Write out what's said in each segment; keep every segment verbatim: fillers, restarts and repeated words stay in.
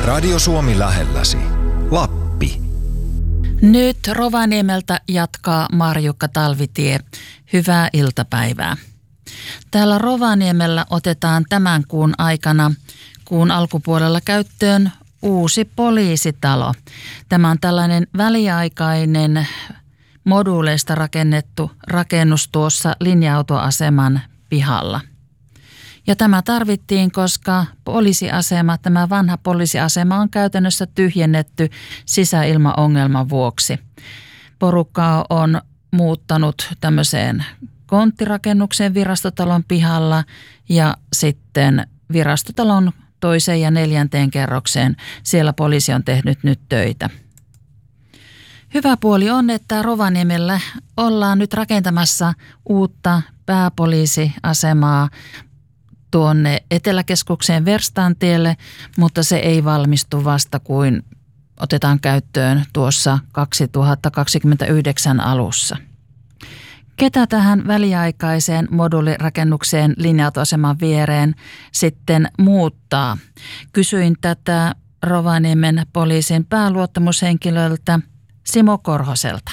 Radio Suomi lähelläsi. Lappi. Nyt Rovaniemeltä jatkaa Marjukka Talvitie. Hyvää iltapäivää. Täällä Rovaniemellä otetaan tämän kuun aikana kuun alkupuolella käyttöön uusi poliisitalo. Tämä on tällainen väliaikainen moduuleista rakennettu rakennus tuossa linja-autoaseman pihalla. Ja tämä tarvittiin, koska poliisiasema, tämä vanha poliisiasema on käytännössä tyhjennetty sisäilmaongelman vuoksi. Porukka on muuttanut tämmöiseen konttirakennukseen virastotalon pihalla ja sitten virastotalon toiseen ja neljänteen kerrokseen. Siellä poliisi on tehnyt nyt töitä. Hyvä puoli on, että Rovaniemellä ollaan nyt rakentamassa uutta pääpoliisiasemaa tuonne Eteläkeskukseen Verstaantielle, mutta se ei valmistu vasta kuin otetaan käyttöön tuossa kaksituhattakaksikymmentäyhdeksän alussa. Ketä tähän väliaikaiseen moduulirakennukseen linja-autoaseman viereen sitten muuttaa? Kysyin tätä Rovaniemen poliisin pääluottamushenkilöltä Simo Korhoselta.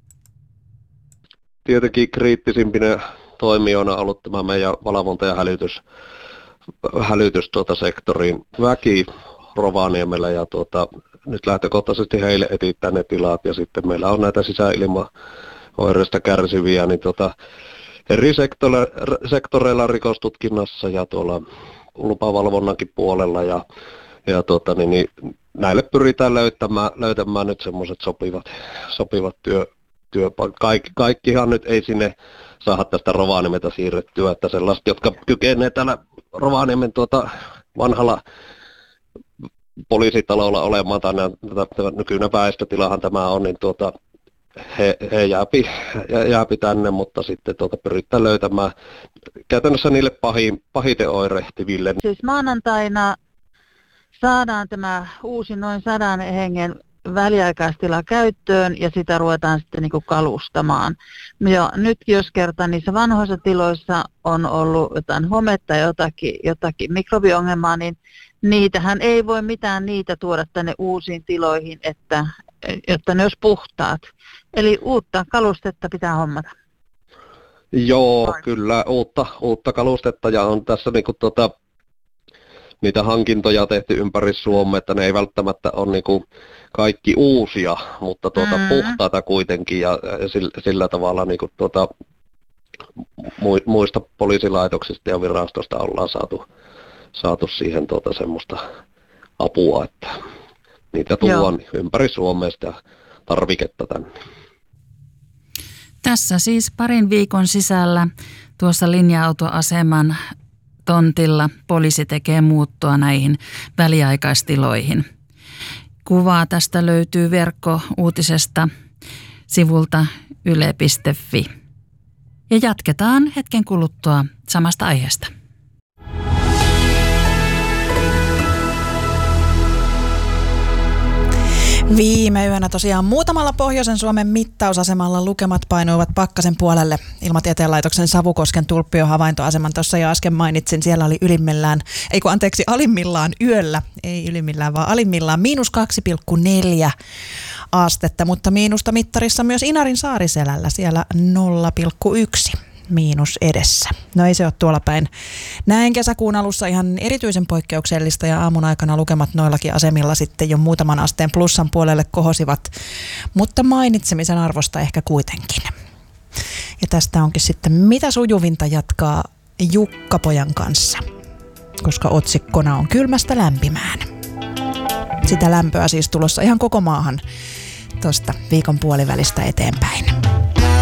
Tietenkin kriittisimpinä toimijoina on ollut tämä meidän valvonta- ja hälytys, hälytys tuota sektorin väki Rovaniemellä ja tuota, nyt lähtökohtaisesti heille etsitään ne tilat ja sitten meillä on näitä sisäilmaoireista kärsiviä niin tuota, eri sektoreilla, sektoreilla rikostutkinnassa ja tuolla lupavalvonnankin puolella ja, ja tuota, niin, niin, näille pyritään löytämään, löytämään nyt semmoiset sopivat, sopivat työ, työpaikat. Kaik, kaikkihan nyt ei sinne saada tästä Rovaniemeltä siirrettyä, että sellaiset, jotka kykenevät täällä Rovaniemen tuota vanhalla poliisitalolla olemaan, tai nykyinen väestötilahan tämä on, niin tuota, he, he jääpi, jääpi tänne, mutta sitten tuota pyritään löytämään käytännössä niille pahin, pahiten oirehtiville. Siis maanantaina saadaan tämä uusi noin sadan hengen väliaikaistila käyttöön ja sitä ruvetaan sitten niin kuin kalustamaan. Ja nyt jos kerta niissä vanhoissa tiloissa on ollut jotain hometta ja jotakin, jotakin mikrobiongelmaa, niin niitähän ei voi mitään niitä tuoda tänne uusiin tiloihin, että, jotta ne olisi puhtaat. Eli uutta kalustetta pitää hommata. Joo, Vai. kyllä uutta, uutta kalustetta ja on tässä niinku tota, niitä hankintoja tehty ympäri Suomea, että ne ei välttämättä ole niinku kaikki uusia, mutta tuota mm. puhtaita kuitenkin ja sillä, sillä tavalla niinku tuota, muista poliisilaitoksista ja virastosta ollaan saatu, saatu siihen tuota semmoista apua, että niitä tuodaan ympäri Suomea sitä tarviketta tänne. Tässä siis parin viikon sisällä tuossa linja-autoaseman tontilla poliisi tekee muuttoa näihin väliaikaistiloihin. Kuvaa tästä löytyy verkkouutisesta sivulta yle piste fi. Ja jatketaan hetken kuluttua samasta aiheesta. Viime yönä tosiaan muutamalla pohjoisen Suomen mittausasemalla lukemat painuivat pakkasen puolelle. Ilmatieteen laitoksen Savukosken tulppiohavaintoaseman tuossa jo äsken mainitsin. Siellä oli ylimmillään, ei kun anteeksi, alimmillaan yöllä, ei ylimmillään vaan alimmillaan, miinus kaksi pilkku neljä astetta, mutta miinusta mittarissa myös Inarin Saariselällä, siellä nolla pilkku yksi. Miinus edessä. No ei se ole tuolla päin. Näin kesäkuun alussa ihan erityisen poikkeuksellista ja aamun aikana lukemat noillakin asemilla sitten jo muutaman asteen plussan puolelle kohosivat, mutta mainitsemisen arvosta ehkä kuitenkin. Ja tästä onkin sitten mitä sujuvinta jatkaa Jukka-pojan kanssa, koska otsikkona on kylmästä lämpimään. Sitä lämpöä siis tulossa ihan koko maahan tuosta viikon puolivälistä eteenpäin.